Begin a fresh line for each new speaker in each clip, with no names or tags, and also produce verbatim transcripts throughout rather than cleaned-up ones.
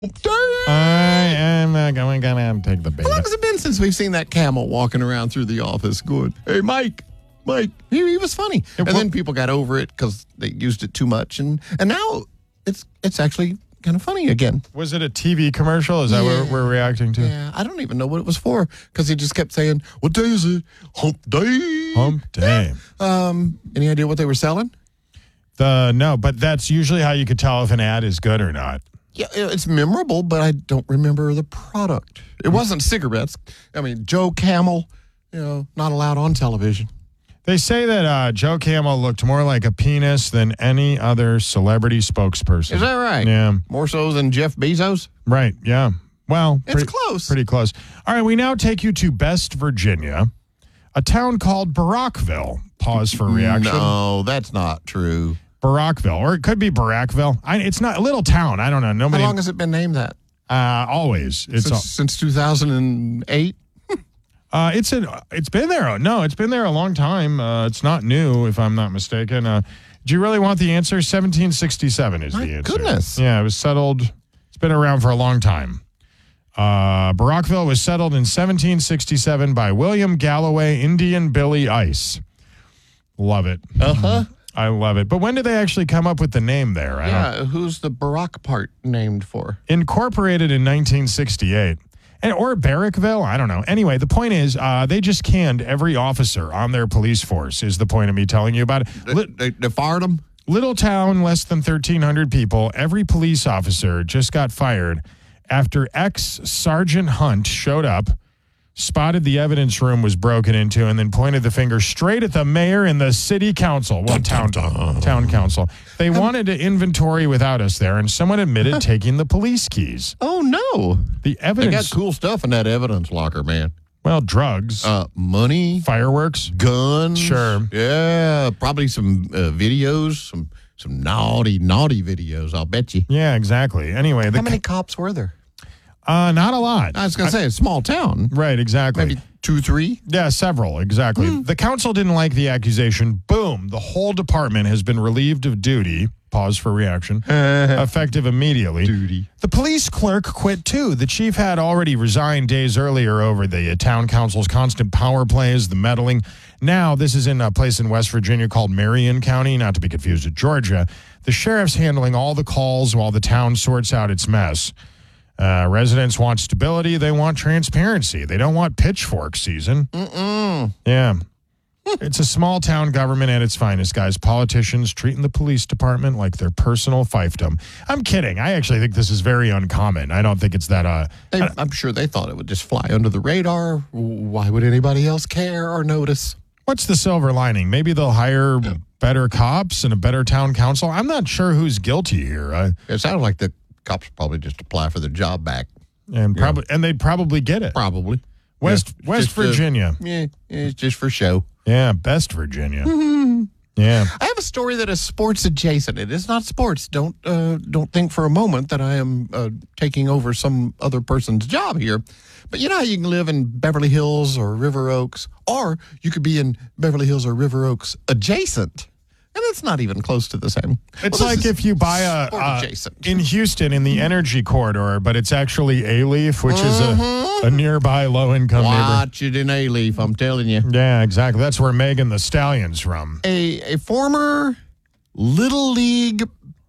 I am uh, going to take the bait.
How long has it been since we've seen that camel walking around through the office going, hey, Mike, Mike. He, he was funny. And then people got over it because they used it too much. And, and now it's it's actually kind of funny again.
Was it a T V commercial? Is that
Yeah.
what we're reacting to?
Yeah, I don't even know what it was for because he just kept saying, what day is it? Hump day.
Hump day.
Um, any idea what they were selling?
The no, but that's usually how you could tell if an ad is good or not.
Yeah, it's memorable, but I don't remember the product. It wasn't cigarettes. I mean, Joe Camel, you know, not allowed on television.
They say that uh, Joe Camel looked more like a penis than any other celebrity spokesperson.
Is that right?
Yeah.
More so than Jeff Bezos?
Right, yeah. Well,
It's
pretty,
close.
Pretty close. All right, we now take you to Best Virginia, a town called Barackville. Pause for reaction.
No, that's not true.
Barackville, or it could be Barackville. I, it's not a little town. I don't know.
How
Nobody.
long has it been named that?
Uh, always. It's
Since,
a,
since two thousand eight?
uh, it's a, it's been there. No, it's been there a long time. Uh, it's not new, if I'm not mistaken. Uh, do you really want the answer? seventeen sixty-seven is
My
the answer.
goodness.
Yeah, it was settled. It's been around for a long time. Uh, Barackville was settled in seventeen sixty-seven by William Galloway, Indian Billy Ice. Love it.
Uh-huh.
I love it. But when did they actually come up with the name there? I don't,
Yeah, who's the Barack part named for?
incorporated in nineteen sixty-eight. And, or Barrackville, I don't know. Anyway, the point is, uh, they just canned every officer on their police force, is the point of me telling you about it.
They, they, they fired him?
Little town, less than thirteen hundred people. Every police officer just got fired after ex-Sergeant Hunt showed up, spotted the evidence room was broken into, and then pointed the finger straight at the mayor and the city council. Well, town, town council. They wanted to inventory without us there, and someone admitted taking the police keys.
Oh, no.
The
They
evidence,
got cool stuff in that evidence locker, man.
well, drugs,
Uh, money,
fireworks.
guns.
Sure.
Yeah, probably some uh, videos, some some naughty, naughty videos, I'll bet you.
Yeah, exactly. Anyway, the,
How many cops were there?
uh, not a lot.
I was going to say, a small town.
Right, exactly.
Maybe two, three.
Yeah, several, exactly.
Hmm.
The council didn't like the accusation. Boom. The whole department has been relieved of duty. Pause for reaction. Effective immediately.
Duty.
The police clerk quit too. The chief had already resigned days earlier over the uh, town council's constant power plays, the meddling. Now, this is in a place in West Virginia called Marion County, not to be confused with Georgia. The sheriff's handling all the calls while the town sorts out its mess. Uh, residents want stability. They want transparency. They don't want pitchfork season.
Mm-mm.
Yeah. It's a small town government at its finest, guys. Politicians treating the police department like their personal fiefdom. I'm kidding. I actually think this is very uncommon. I don't think it's that... Uh,
They, I'm sure they thought it would just fly under the radar. Why would anybody else care or notice?
what's the silver lining? Maybe they'll hire better cops and a better town council. I'm not sure who's guilty here. I,
It sounded like the cops probably just apply for their job back.
and probably and they'd probably get it.
Probably.
West
Yeah,
West
just, uh,
Virginia.
Yeah, it's just for show.
Yeah, best Virginia. Yeah.
I have a story that is sports adjacent. It is not sports. Don't uh, don't think for a moment that I am uh, taking over some other person's job here. But you know how you can live in Beverly Hills or River Oaks, or you could be in Beverly Hills or River Oaks adjacent, and it's not even close to the same.
It's
Well, this
like
is
if you buy a
sport
uh,
adjacent.
in Houston in the energy corridor, but it's actually A-Leaf, which is a, a nearby low-income neighborhood.
Watch it in A-Leaf, I'm telling you.
Yeah, exactly. That's where Megan the Stallion's from.
A, a former Little League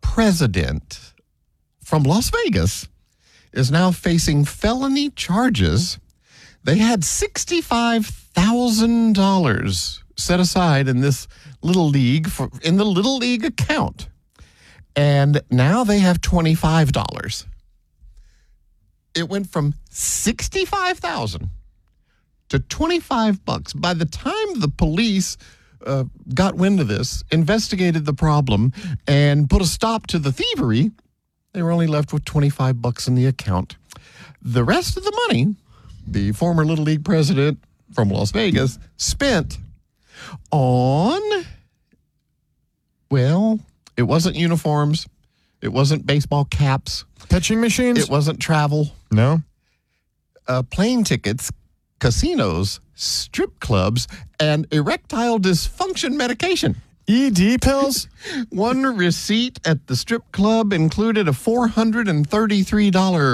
president from Las Vegas is now facing felony charges. They had sixty-five thousand dollars set aside in this Little League, for, in the Little League account. And now they have twenty-five dollars. It went from sixty-five thousand dollars to twenty-five bucks. By the time the police uh, got wind of this, investigated the problem, and put a stop to the thievery, they were only left with twenty-five bucks in the account. The rest of the money, the former Little League president from Las Vegas spent on, well, it wasn't uniforms, it wasn't baseball caps,
Pitching machines?
it wasn't travel,
No?
uh, plane tickets, casinos, strip clubs, and erectile dysfunction medication.
E D pills?
One receipt at the strip club included a four hundred thirty-three dollars